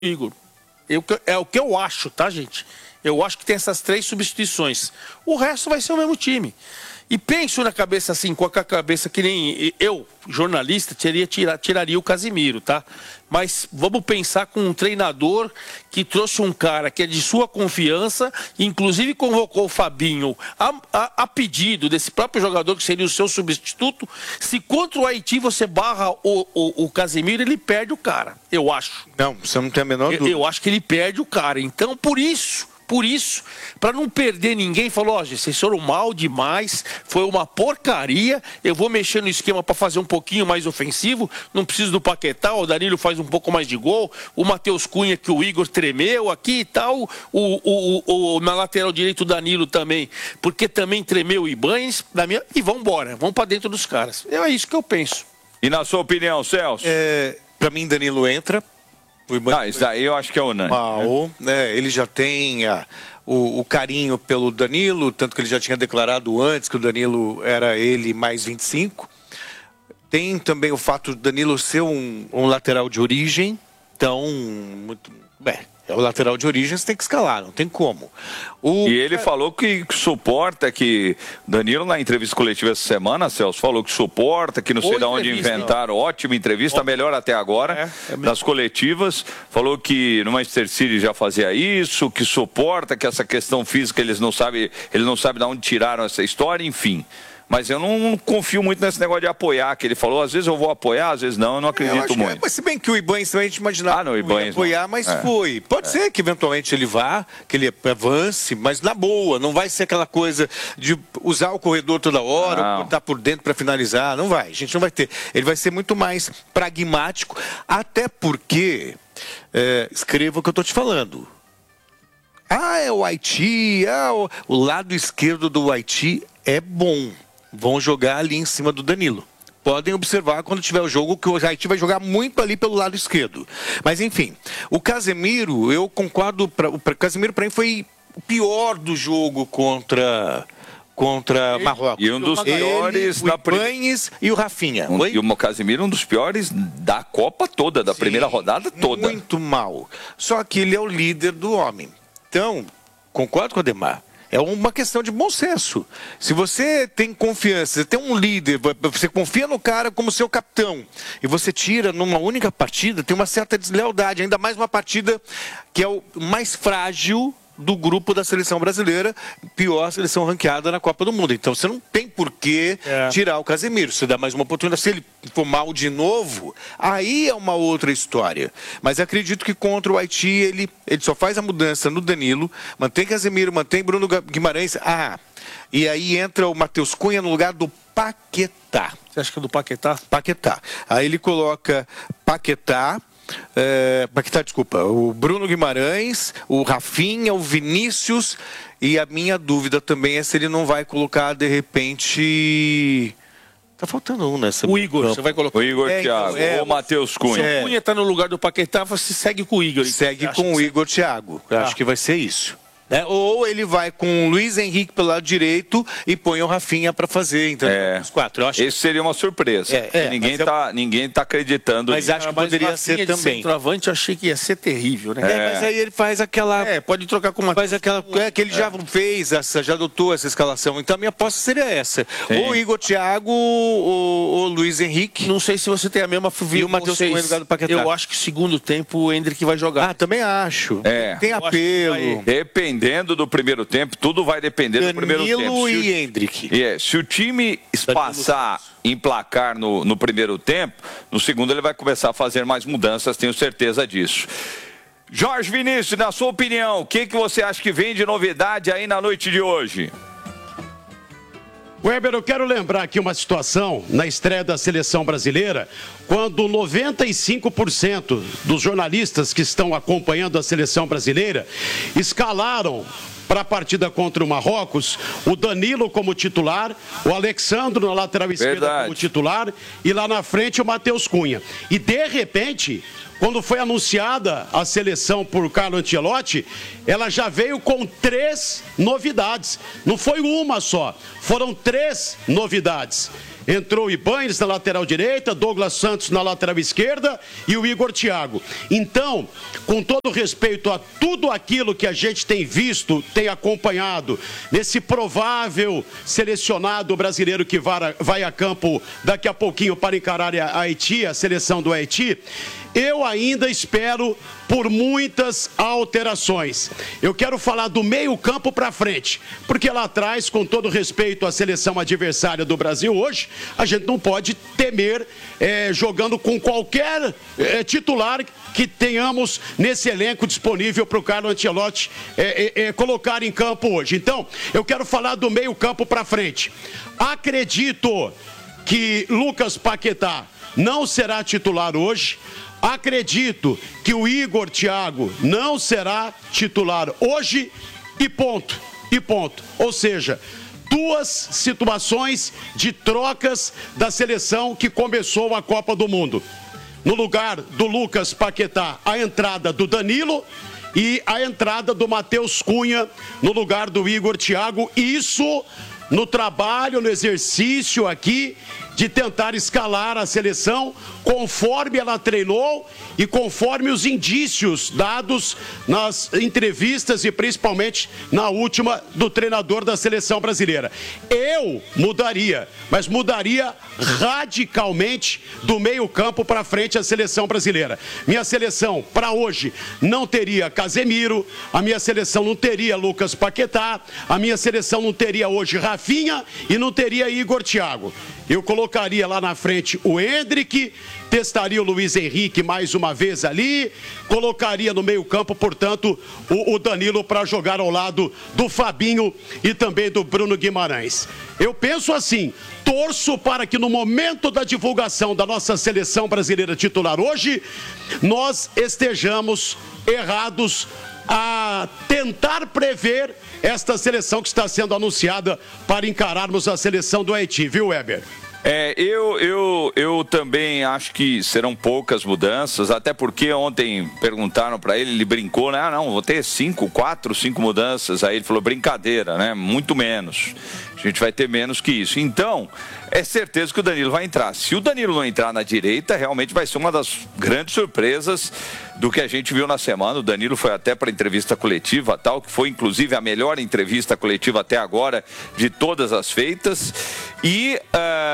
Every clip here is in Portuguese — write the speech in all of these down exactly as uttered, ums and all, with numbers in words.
Igor. Eu, é o que eu acho, tá, gente? Eu acho que tem essas três substituições. O resto vai ser o mesmo time. E penso na cabeça assim, com a cabeça que nem eu, jornalista, teria, tira, tiraria o Casimiro, tá? Mas vamos pensar com um treinador que trouxe um cara que é de sua confiança, inclusive convocou o Fabinho a, a, a pedido desse próprio jogador que seria o seu substituto. Se contra o Haiti você barra o, o, o Casimiro, ele perde o cara, eu acho. Não, você não tem a menor dúvida. Eu, eu acho que ele perde o cara. Então, por isso... Por isso, para não perder ninguém, falou, ó, oh, vocês foram mal demais, foi uma porcaria, eu vou mexer no esquema para fazer um pouquinho mais ofensivo, não preciso do Paquetá, o Danilo faz um pouco mais de gol, o Matheus Cunha, que o Igor tremeu aqui e tal, o, o, o, o, na lateral direito o Danilo também, porque também tremeu o Ibanez, na minha, e vão embora, vão para dentro dos caras. É isso que eu penso. E na sua opinião, Celso? É, para mim, Danilo entra. Ah, isso daí eu acho que é unânime. Mal, né? Ele já tem a, o, o carinho pelo Danilo, tanto que ele já tinha declarado antes que o Danilo era ele mais vinte e cinco. Tem também o fato do Danilo ser um, um lateral de origem, então, muito, bem, é o lateral de origem, você tem que escalar, não tem como. O... E ele falou que suporta, que Danilo, na entrevista coletiva essa semana, Celso, falou que suporta, que não sei de onde inventaram, ótima entrevista, a melhor até agora, é, é das coletivas. Falou que no Manchester City já fazia isso, que suporta, que essa questão física eles não sabem, ele não sabe de onde tiraram essa história, enfim. Mas eu não, não confio muito nesse negócio de apoiar, que ele falou, às vezes eu vou apoiar, às vezes não, eu não acredito eu muito. É, mas se bem que o Ibanez também a gente imaginava ah, não, que ia apoiar, mas é. foi. Pode é. ser que eventualmente ele vá, que ele avance, mas na boa, não vai ser aquela coisa de usar o corredor toda hora, estar por dentro para finalizar, não vai, a gente não vai ter. Ele vai ser muito mais pragmático, até porque, é, escreva o que eu estou te falando. Ah, é o Haiti, ah, o, o lado esquerdo do Haiti é bom. Vão jogar ali em cima do Danilo. Podem observar quando tiver o jogo que o Haiti vai jogar muito ali pelo lado esquerdo. Mas enfim, o Casemiro, eu concordo, pra, o Casemiro para mim foi o pior do jogo contra... contra Marrocos. E um dos piores... Ele, o Ibanez e o Rafinha. Um, e o Casemiro um dos piores da Copa toda, da Sim, primeira rodada toda. Muito mal. Só que ele é o líder do homem. Então, concordo com o Ademar. É uma questão de bom senso. Se você tem confiança, você tem um líder, você confia no cara como seu capitão, e você tira numa única partida, tem uma certa deslealdade, ainda mais uma partida que é o mais frágil do grupo da seleção brasileira, pior seleção ranqueada na Copa do Mundo. Então você não tem por que é. tirar o Casemiro. Você dá mais uma oportunidade. Se ele for mal de novo, aí é uma outra história. Mas acredito que contra o Haiti ele, ele só faz a mudança no Danilo, mantém Casemiro, mantém Bruno Guimarães. Ah, e aí entra o Matheus Cunha no lugar do Paquetá. Você acha que é do Paquetá? Paquetá. Aí ele coloca Paquetá. É, Paquetá, desculpa, o Bruno Guimarães, o Rafinha, o Vinícius, e a minha dúvida também é se ele não vai colocar de repente. Tá faltando um nessa. O Igor, você vai colocar. O Igor é, Thiago, é, ou o Matheus Cunha. Se o Cunha tá no lugar do Paquetá, você segue com o Igor. Segue com o Igor Thiago. Eu ah. acho que vai ser isso. É, ou ele vai com o Luiz Henrique pelo lado direito e põe o Rafinha para fazer, então, é, os quatro. Eu acho Esse seria uma surpresa. É, é, ninguém está eu... ninguém tá acreditando. Mas acho que mas poderia ser também. Centroavante, eu achei que ia ser terrível, né? É, é. Mas aí ele faz aquela. É, pode trocar com uma. Faz aquela. É, que ele já é. fez, essa, já adotou essa escalação. Então a minha aposta seria essa. Sim. Ou Igor Thiago ou o Luiz Henrique. Não sei se você tem a mesma e o Matheus Cunha no lugar do Paquetá. Eu acho que segundo tempo o Endrick vai jogar. Ah, também acho. É. Tem apelo. Vai... Dependendo do primeiro tempo, tudo vai depender Danilo do primeiro tempo. Danilo e Endrick. É, se o time passar em placar no, no primeiro tempo, no segundo ele vai começar a fazer mais mudanças, tenho certeza disso. Jorge Vinícius, na sua opinião, o que, que você acha que vem de novidade aí na noite de hoje? Weber, eu quero lembrar aqui uma situação na estreia da seleção brasileira, quando noventa e cinco por cento dos jornalistas que estão acompanhando a seleção brasileira escalaram para a partida contra o Marrocos o Danilo como titular, o Alexandro na lateral esquerda Verdade. como titular e lá na frente o Matheus Cunha. E de repente, quando foi anunciada a seleção por Carlo Ancelotti, ela já veio com três novidades. Não foi uma só, foram três novidades. entrou o Ibáñez na lateral direita, Douglas Santos na lateral esquerda e o Igor Thiago. Então, com todo respeito a tudo aquilo que a gente tem visto, tem acompanhado, nesse provável selecionado brasileiro que vai a campo daqui a pouquinho para encarar a Haiti, a seleção do Haiti, eu ainda espero por muitas alterações. Eu quero falar do meio campo para frente, porque lá atrás, com todo respeito à seleção adversária do Brasil hoje, a gente não pode temer é, jogando com qualquer é, titular que tenhamos nesse elenco disponível para o Carlo Ancelotti é, é, é, colocar em campo hoje. Então, eu quero falar do meio campo para frente. Acredito que Lucas Paquetá não será titular hoje. Acredito que o Igor Thiago não será titular hoje e ponto, e ponto. Ou seja, duas situações de trocas da seleção que começou a Copa do Mundo. No lugar do Lucas Paquetá, a entrada do Danilo e a entrada do Matheus Cunha no lugar do Igor Thiago. Isso no trabalho, no exercício aqui de tentar escalar a seleção conforme ela treinou e conforme os indícios dados nas entrevistas e principalmente na última do treinador da seleção brasileira. Eu mudaria, mas mudaria radicalmente do meio campo para frente a seleção brasileira. Minha seleção para hoje não teria Casemiro, a minha seleção não teria Lucas Paquetá, a minha seleção não teria hoje Rafinha e não teria Igor Thiago. Eu colocaria lá na frente o Endrick, testaria o Luiz Henrique mais uma vez ali, colocaria no meio campo, portanto, o, o Danilo para jogar ao lado do Fabinho e também do Bruno Guimarães. Eu penso assim, torço para que no momento da divulgação da nossa seleção brasileira titular hoje, nós estejamos errados a tentar prever esta seleção que está sendo anunciada para encararmos a seleção do Haiti, viu, Weber? É, eu, eu, eu também acho que serão poucas mudanças, até porque ontem perguntaram para ele, ele brincou, né? Ah, não, vou ter cinco, quatro, cinco mudanças. Aí ele falou, brincadeira, né? Muito menos. A gente vai ter menos que isso. Então, é certeza que o Danilo vai entrar. Se o Danilo não entrar na direita, realmente vai ser uma das grandes surpresas do que a gente viu na semana. O Danilo foi até para a entrevista coletiva, tal, que foi inclusive a melhor entrevista coletiva até agora de todas as feitas. E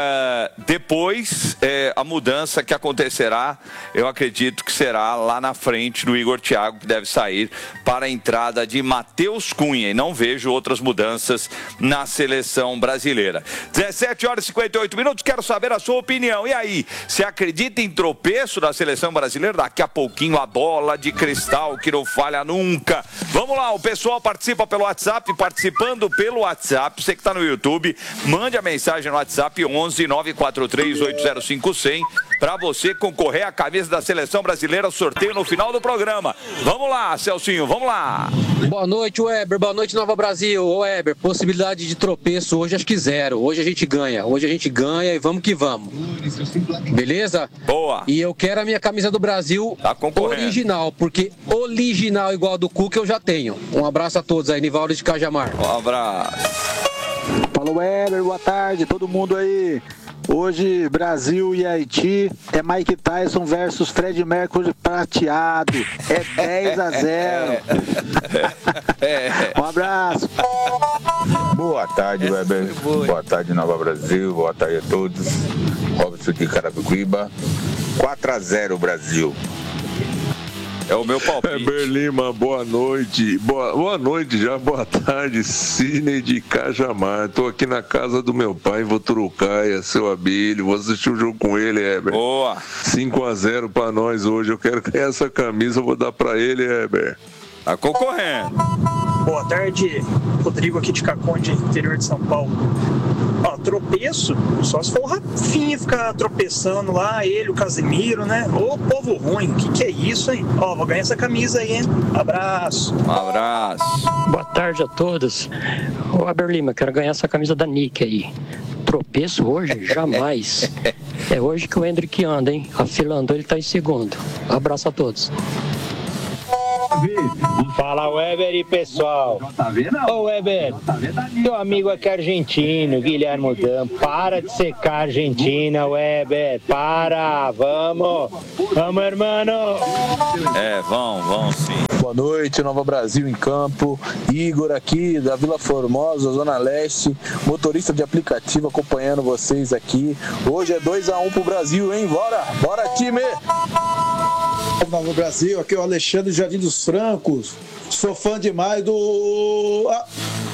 uh, depois uh, a mudança que acontecerá, eu acredito que será lá na frente do Igor Thiago, que deve sair para a entrada de Matheus Cunha. E não vejo outras mudanças na seleção brasileira. dezessete horas e cinquenta e oito minutos, quero saber a sua opinião. E aí, você acredita em tropeço da seleção brasileira? Daqui a pouquinho a bola de cristal que não falha nunca. Vamos lá, o pessoal participa pelo WhatsApp, participando pelo WhatsApp. Você que está no YouTube, mande a mensagem no WhatsApp onze nove quatro três oito zero cinco cem para você concorrer à camisa da seleção brasileira, sorteio no final do programa. Vamos lá, Celcinho, vamos lá. Boa noite, Weber, boa noite, Nova Brasil. Ô, Weber, possibilidade de tropeço hoje acho que zero. Hoje a gente ganha, hoje a gente ganha e vamos que vamos. Beleza? Boa. E eu quero a minha camisa do Brasil tá original, porque original igual a do Cuca eu já tenho. Um abraço a todos aí, Nivaldo de Cajamar. Um abraço. Fala, Weber, boa tarde, todo mundo aí. Hoje, Brasil e Haiti é Mike Tyson versus Fred Mercury prateado. É dez a zero. Um abraço. Boa tarde, Weber. Boa tarde, Nova Brasil. Boa tarde a todos. Robson de Carapicuíba. quatro a zero, Brasil. É o meu palpite. Weber Lima, boa noite. Boa, boa noite já, boa tarde. Cine de Cajamar. Tô aqui na casa do meu pai, em Voturucaia, seu Abílio. Vou assistir o jogo com ele, Weber. Boa. cinco a zero pra nós hoje. Eu quero ganhar essa camisa, eu vou dar pra ele, Weber. Tá concorrendo. Boa tarde, Rodrigo aqui de Caconde, interior de São Paulo. Ó, tropeço, só se for o Rafinha ficar tropeçando lá, ele, o Casemiro, né? Ô, povo ruim, que que é isso, hein? Ó, vou ganhar essa camisa aí, hein? Abraço. Um abraço. Boa tarde a todos. Ô, Aber Lima, quero ganhar essa camisa da Nick aí. Tropeço hoje? Jamais. É hoje que o Endrick anda, hein? A fila andou, ele tá em segundo. Abraço a todos. Fala, Weber e pessoal. Ô, Weber, teu amigo aqui argentino, Guilherme Dan, para de secar a Argentina, Weber, para, vamos, vamos, hermano. É, vão, vão sim. Boa noite, Nova Brasil em campo. Igor aqui da Vila Formosa, Zona Leste, motorista de aplicativo acompanhando vocês aqui. Hoje é dois a um pro Brasil, hein? Bora, bora time! Nova Brasil, aqui é o Alexandre Jardim dos Francos. Sou fã demais do... Ah.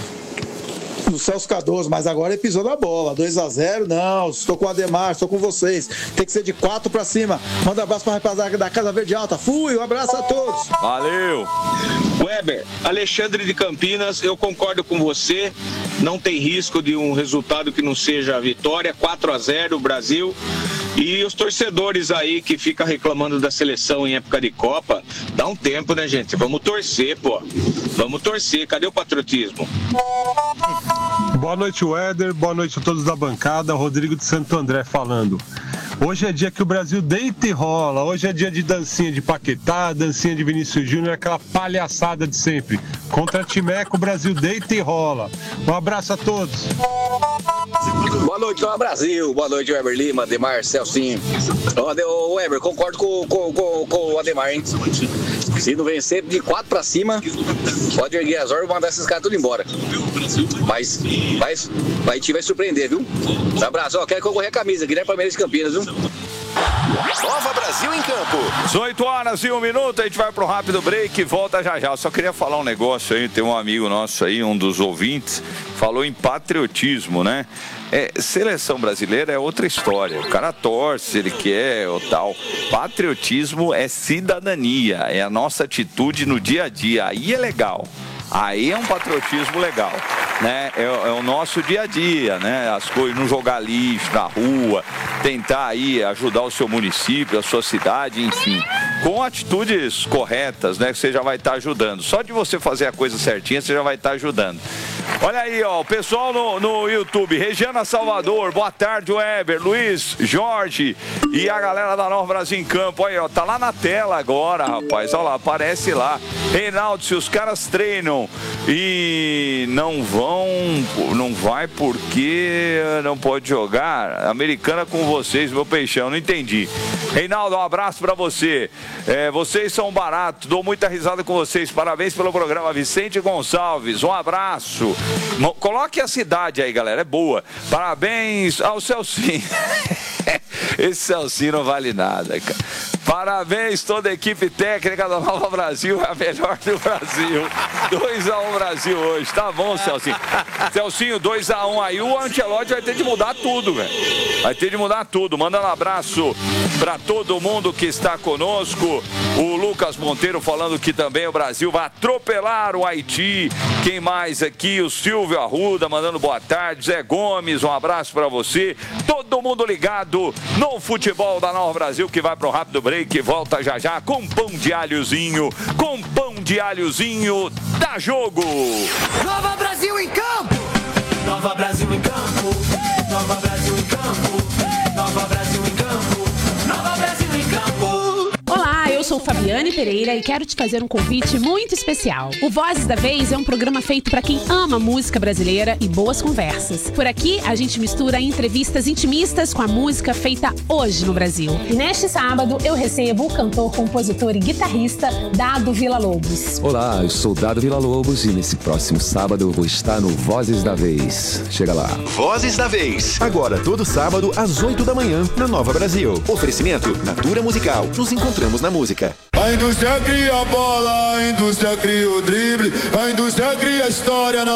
do Celso Cardoso, mas agora ele pisou na bola. dois a zero, não, estou com o Ademar, estou com vocês. Tem que ser de quatro pra cima. Manda um abraço pra rapaziada da Casa Verde Alta. Fui, um abraço a todos. Valeu. Weber, Alexandre de Campinas, eu concordo com você. Não tem risco de um resultado que não seja a vitória. quatro a zero, Brasil. E os torcedores aí que ficam reclamando da seleção em época de Copa, dá um tempo, né, gente? Vamos torcer, pô. Vamos torcer. Cadê o patriotismo? Boa noite, Weber. Boa noite a todos da bancada. Rodrigo de Santo André falando. Hoje é dia que o Brasil deita e rola. Hoje é dia de dancinha de Paquetá, dancinha de Vinícius Júnior, aquela palhaçada de sempre. Contra a Timeco, o Brasil deita e rola. Um abraço a todos. Boa noite, Nova Brasil. Boa noite, Weber Lima, Ademar, Celcinho. Ô, Weber, concordo com, com, com, com o Ademar, hein? Se não vencer de quatro pra cima, pode erguer as ordens e mandar esses caras tudo embora. Mas, mas, vai te vai surpreender, viu? Um abraço, ó, quero concorrer a camisa, Guilherme Palmeiras de Campinas, viu? Nova Brasil em campo. dezoito horas e um minuto, a gente vai pro rápido break e volta já já. Eu só queria falar um negócio aí, tem um amigo nosso aí, um dos ouvintes, falou em patriotismo, né? É, seleção brasileira é outra história. O cara torce, ele quer ou tal. Patriotismo é cidadania, é a nossa atitude no dia a dia. Aí é legal. Aí é um patriotismo legal, né? É, é o nosso dia a dia, né? As coisas, não jogar lixo na rua, tentar aí ajudar o seu município, a sua cidade, enfim. Com atitudes corretas, né? Que você já vai estar ajudando. Só de você fazer a coisa certinha, você já vai estar ajudando. Olha aí, ó, o pessoal no, no YouTube, Regiana Salvador, boa tarde, Weber, Luiz, Jorge e a galera da Nova Brasil em campo, aí, ó, tá lá na tela agora, rapaz, olha lá, aparece lá. Reinaldo, se os caras treinam e não vão, não vai porque não pode jogar, Americana com vocês, meu peixão, não entendi. Reinaldo, um abraço pra você, é, vocês são baratos, dou muita risada com vocês, parabéns pelo programa, Vicente Gonçalves, um abraço. Coloque a cidade aí, galera, é boa. Parabéns ao Celcinho. Esse Celcinho não vale nada, cara. Parabéns toda a equipe técnica da Nova Brasil, a melhor do Brasil. dois a um Brasil hoje, tá bom, Celcinho. Celcinho, dois a um aí, o Ancelotti vai ter de mudar tudo, velho. Vai ter de mudar tudo. Mandando um abraço pra todo mundo que está conosco. O Lucas Monteiro falando que também o Brasil vai atropelar o Haiti. Quem mais aqui? O Silvio Arruda mandando boa tarde. Zé Gomes, um abraço pra você. Todo mundo ligado no futebol da Nova Brasil, que vai pro rápido break, volta já já com pão de alhozinho, com pão de alhozinho, dá jogo! Nova Brasil em campo! Nova Brasil em campo! Nova Brasil em campo! Nova Brasil em campo! Nova Brasil em campo! Olá, eu sou Fabiane Pereira e quero te fazer um convite muito especial. O Vozes da Vez é um programa feito para quem ama música brasileira e boas conversas. Por aqui, a gente mistura entrevistas intimistas com a música feita hoje no Brasil. E neste sábado, eu recebo o cantor, compositor e guitarrista Dado Villa-Lobos. Olá, eu sou Dado Villa-Lobos e nesse próximo sábado eu vou estar no Vozes da Vez. Chega lá. Vozes da Vez. Agora, todo sábado, às oito da manhã, na Nova Brasil. Oferecimento Natura Musical. Nos encontramos na música. A indústria cria a bola, a indústria cria o drible, a indústria cria a história.